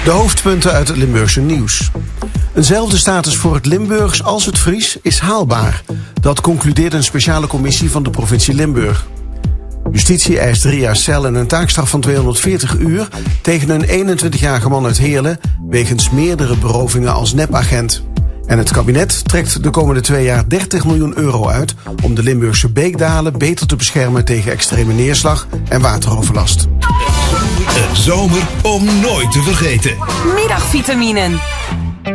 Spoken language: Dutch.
De hoofdpunten uit het Limburgse nieuws. Eenzelfde status voor het Limburgs als het Fries is haalbaar. Dat concludeert een speciale commissie van de provincie Limburg. Justitie eist 3 jaar cel en een taakstraf van 240 uur... tegen een 21-jarige man uit Heerlen... wegens meerdere berovingen als nepagent. En het kabinet trekt de komende 2 jaar 30 miljoen euro uit... om de Limburgse beekdalen beter te beschermen tegen extreme neerslag en wateroverlast. Een zomer om nooit te vergeten. Middagvitaminen.